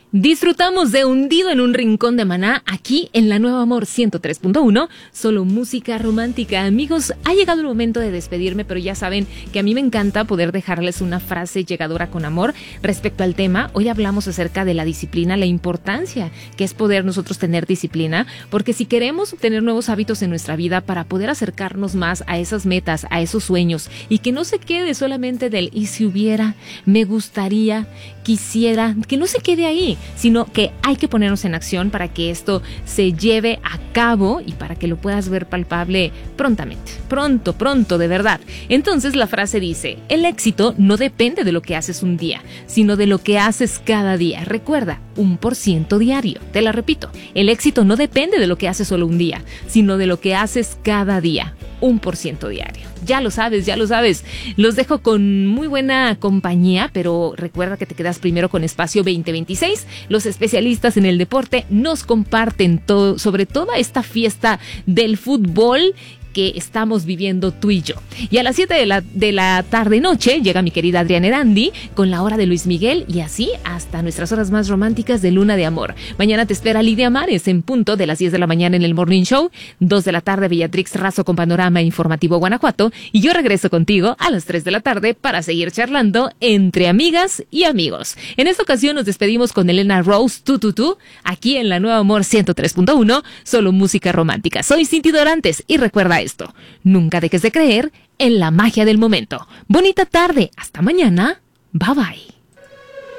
Disfrutamos de Hundido en un Rincón de Maná aquí en la Nueva Amor 103.1, solo música romántica. Amigos, ha llegado el momento de despedirme, pero ya saben que a mí me encanta poder dejarles una frase llegadora con amor respecto al tema. Hoy hablamos acerca de la disciplina, la importancia que es poder nosotros tener disciplina, porque si queremos tener nuevos hábitos en nuestra vida para poder acercarnos más a esas metas, a esos sueños, y que no se quede solamente del y si hubiera, me gustaría, quisiera, que no se quede ahí, sino que hay que ponernos en acción para que esto se lleve a cabo y para que lo puedas ver palpable prontamente, pronto, de verdad. Entonces la frase dice, el éxito no depende de lo que haces un día, sino de lo que haces cada día. Recuerda, 1% diario. Te la repito, el éxito no depende de lo que haces solo un día, sino de lo que haces cada día. 1% diario. Ya lo sabes. Los dejo con muy buena compañía, pero recuerda que te quedas primero con Espacio 2026. Los especialistas en el deporte nos comparten todo sobre toda esta fiesta del fútbol que estamos viviendo tú y yo. Y a las 7 de la tarde-noche llega mi querida Adriana Erandi con la hora de Luis Miguel y así hasta nuestras horas más románticas de Luna de Amor. Mañana te espera Lidia Mares en punto de las 10 de la mañana en el Morning Show, 2 de la tarde Beatrix Razo con Panorama Informativo Guanajuato y yo regreso contigo a las 3 de la tarde para seguir charlando entre amigas y amigos. En esta ocasión nos despedimos con Elena Rose Tú, aquí en la Nueva Amor 103.1, solo música romántica. Soy Cinti Dorantes y recuerda esto, nunca dejes de creer en la magia del momento. Bonita tarde, hasta mañana, bye bye.